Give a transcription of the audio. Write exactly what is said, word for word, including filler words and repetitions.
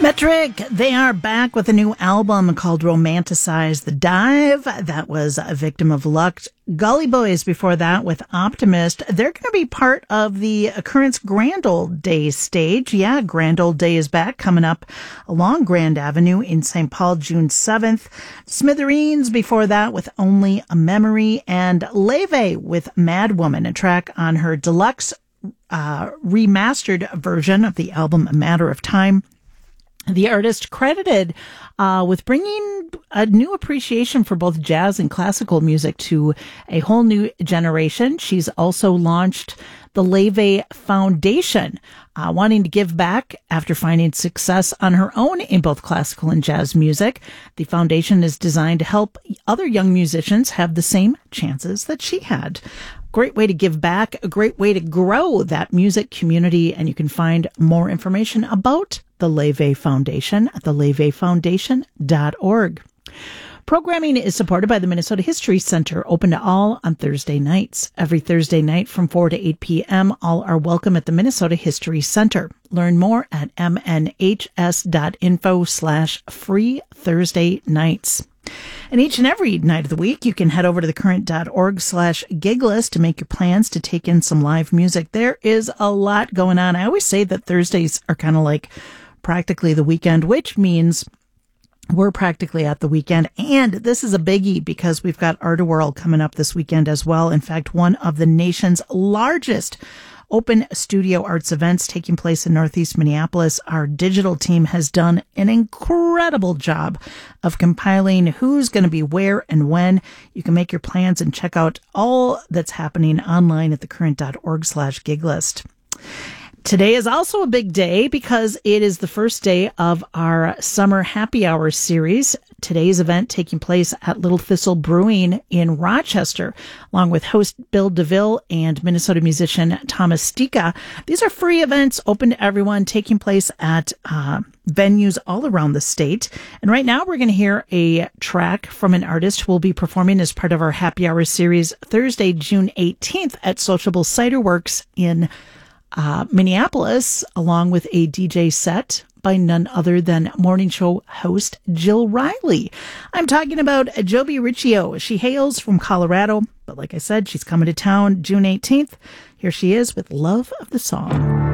Metric, they are back with a new album called Romanticize the Dive. That was A Victim of Luck. Gully Boys before that with Optimist. They're going to be part of the Occurrence Grand Old Day stage. Yeah, Grand Old Day is back, coming up along Grand Avenue in Saint Paul, June seventh. Smithereens before that with Only a Memory. And Leve with Mad Woman, a track on her deluxe uh, remastered version of the album A Matter of Time. The artist credited uh, with bringing a new appreciation for both jazz and classical music to a whole new generation. She's also launched the Leve Foundation, uh, wanting to give back after finding success on her own in both classical and jazz music. The foundation is designed to help other young musicians have the same chances that she had. Great way to give back, a great way to grow that music community, and you can find more information about the Leve Foundation at the leve foundation dot org. Programming is supported by the Minnesota History Center, open to all on Thursday nights. Every Thursday night from four to eight p.m., all are welcome at the Minnesota History Center. Learn more at m n h s dot info slash free Thursday nights. And each and every night of the week, you can head over to thecurrent.org slash giglist to make your plans to take in some live music. There is a lot going on. I always say that Thursdays are kind of like practically the weekend, which means we're practically at the weekend. And this is a biggie because we've got Art-A-Whirl coming up this weekend as well. In fact, one of the nation's largest open studio arts events taking place in Northeast Minneapolis. Our digital team has done an incredible job of compiling who's going to be where and when. You can make your plans and check out all that's happening online at thecurrent.org slash giglist. Today is also a big day because it is the first day of our summer happy hour series. Today's event taking place at Little Thistle Brewing in Rochester, along with host Bill DeVille and Minnesota musician Thomas Stika. These are free events open to everyone, taking place at uh, venues all around the state. And right now we're going to hear a track from an artist who will be performing as part of our happy hour series Thursday, June eighteenth at Sociable Cider Works in Uh, Minneapolis, along with a D J set by none other than morning show host Jill Riley. I'm talking about Joby Riccio. She hails from Colorado, but like I said, she's coming to town June eighteenth. Here she is with Love of the Song.